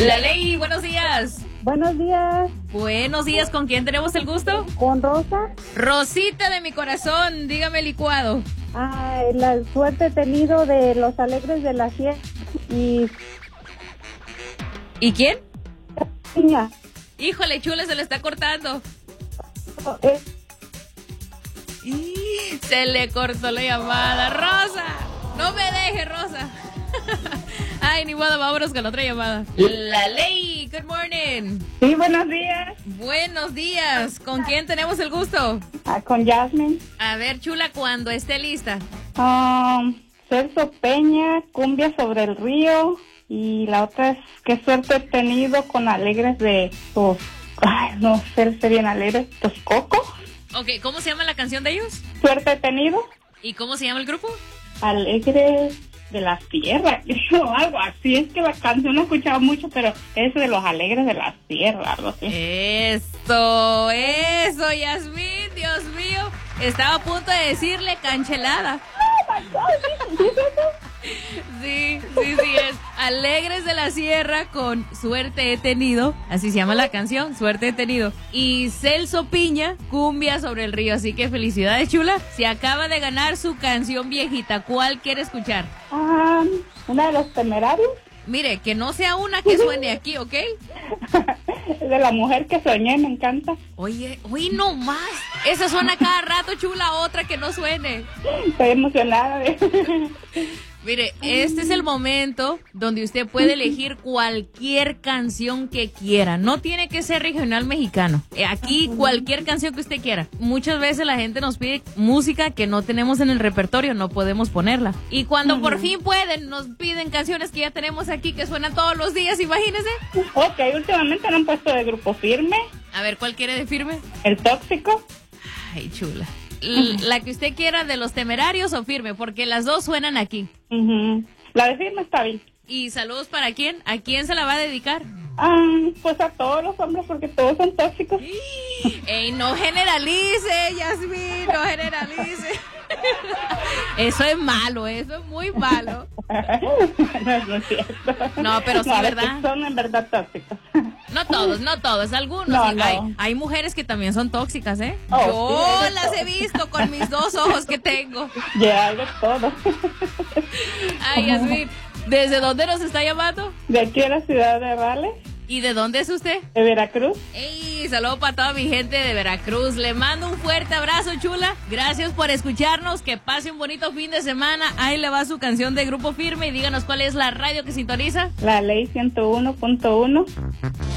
La Ley, buenos días. Buenos días. Buenos días, ¿con quién tenemos el gusto? Con Rosa. Rosita de mi corazón, dígame licuado. La suerte he tenido de los Alegres de la Sierra y... ¿Y quién? Niña. Híjole, chula, se le está cortando. Se le cortó la llamada. Rosa, no me deje, Rosa. Ay, ni modo, vámonos con otra llamada. La Ley, good morning. Sí, buenos días. Buenos días, ¿con quién tenemos el gusto? Con Jasmine. A ver, chula, cuando esté lista. Celso Peña, Cumbia sobre el río. Y la otra es, qué suerte he tenido con Alegres de los... Ay, no sé, se bien Alegres. ¿Los Coco? Ok, ¿cómo se llama la canción de ellos? Suerte he tenido. ¿Y cómo se llama el grupo? Alegres de la Sierra, o algo así. Es que la canción no he escuchado mucho, pero es de los Alegres de la Sierra, algo así. Eso, Yasmín, Dios mío. Estaba a punto de decirle canchelada. Oh my God, Sí, es Alegres de la Sierra con Suerte he tenido, así se llama la canción, Suerte he tenido. Y Celso Piña, Cumbia sobre el río. Así que felicidades, chula. Se acaba de ganar su canción viejita. ¿Cuál quiere escuchar? Una de los Temerarios. Mire, que no sea una que suene aquí, ¿ok? De la mujer que soñé, me encanta. Oye, hoy no más. Esa suena cada rato, chula, otra que no suene. Estoy emocionada. Mire, este es el momento donde usted puede elegir cualquier canción que quiera. No tiene que ser regional mexicano. Aquí cualquier canción que usted quiera. Muchas veces la gente nos pide música que no tenemos en el repertorio, no podemos ponerla. Y cuando por fin pueden, nos piden canciones que ya tenemos aquí que suenan todos los días, imagínese. Ok, últimamente no han puesto de Grupo Firme. A ver, ¿cuál quiere de Firme? El Tóxico. Ay, chula. La que usted quiera, de los Temerarios o Firme, porque las dos suenan aquí. La de Firme está bien. ¿Y saludos para quién? ¿A quién se la va a dedicar? Pues a todos los hombres, porque todos son tóxicos. Ey, no generalice, Yasmín, no generalice. Eso es malo, eso es muy malo. No es cierto. No, pero sí, no, ¿verdad? Son en verdad tóxicos. No todos, algunos. No, sí. no. Hay mujeres que también son tóxicas, ¿eh? Oh, Yo sí, las he visto con mis dos ojos que tengo. Ya, hay de todo. Ay, Yasmín, ¿desde dónde nos está llamando? De aquí a la ciudad de Raleigh. ¿Y de dónde es usted? De Veracruz. ¡Ey! Saludos para toda mi gente de Veracruz. Le mando un fuerte abrazo, chula. Gracias por escucharnos. Que pase un bonito fin de semana. Ahí le va su canción de Grupo Firme y díganos cuál es la radio que sintoniza. La Ley 101.1.